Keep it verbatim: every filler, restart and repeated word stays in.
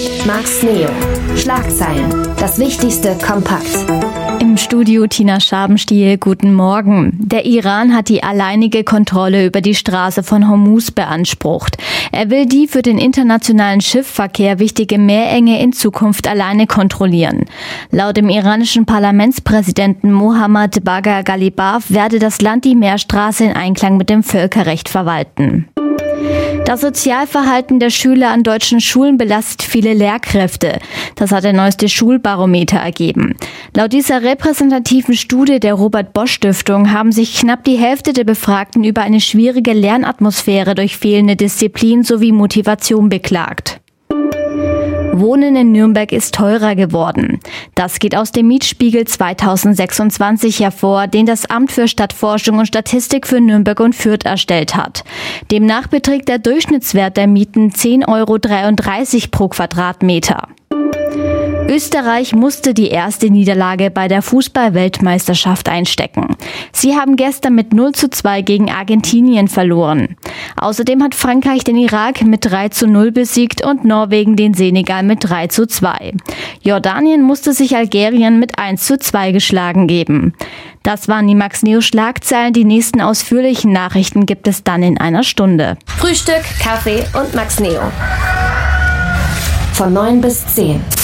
Max Neo. Schlagzeilen. Das Wichtigste kompakt. Im Studio Tina Schabenstiel, guten Morgen. Der Iran hat die alleinige Kontrolle über die Straße von Hormuz beansprucht. Er will die für den internationalen Schiffsverkehr wichtige Meerenge in Zukunft alleine kontrollieren. Laut dem iranischen Parlamentspräsidenten Mohammad Bagher Ghalibaf werde das Land die Meerstraße in Einklang mit dem Völkerrecht verwalten. Das Sozialverhalten der Schüler an deutschen Schulen belastet viele Lehrkräfte. Das hat der neueste Schulbarometer ergeben. Laut dieser repräsentativen Studie der Robert-Bosch-Stiftung haben sich knapp die Hälfte der Befragten über eine schwierige Lernatmosphäre durch fehlende Disziplin sowie Motivation beklagt. Wohnen in Nürnberg ist teurer geworden. Das geht aus dem Mietspiegel zweitausendsechsundzwanzig hervor, den das Amt für Stadtforschung und Statistik für Nürnberg und Fürth erstellt hat. Demnach beträgt der Durchschnittswert der Mieten zehn Euro dreiunddreißig pro Quadratmeter. Österreich musste die erste Niederlage bei der Fußball-Weltmeisterschaft einstecken. Sie haben gestern mit null zu zwei gegen Argentinien verloren. Außerdem hat Frankreich den Irak mit drei zu null besiegt und Norwegen den Senegal mit drei zu zwei. Jordanien musste sich Algerien mit eins zu zwei geschlagen geben. Das waren die Max Neo Schlagzeilen. Die nächsten ausführlichen Nachrichten gibt es dann in einer Stunde. Frühstück, Kaffee und Max Neo. Von neun bis zehn.